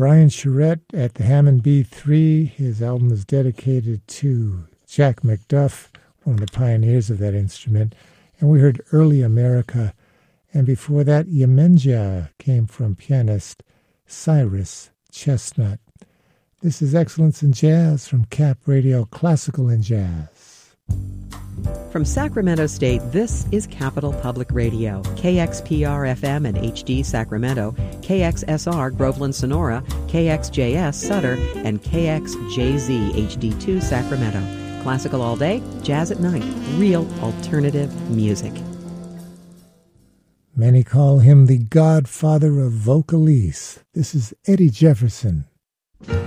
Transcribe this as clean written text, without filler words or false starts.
Brian Charette at the Hammond B3. His album is dedicated to Jack McDuff, one of the pioneers of that instrument. And we heard Early America. And before that, Yemenja came from pianist Cyrus Chestnut. This is Excellence in Jazz from Cap Radio, Classical and Jazz. From Sacramento State, this is Capital Public Radio, KXPR-FM and HD Sacramento, KXSR Groveland Sonora, KXJS Sutter, and KXJZ HD2 Sacramento. Classical all day, jazz at night, real alternative music. Many call him the godfather of vocalese. This is Eddie Jefferson.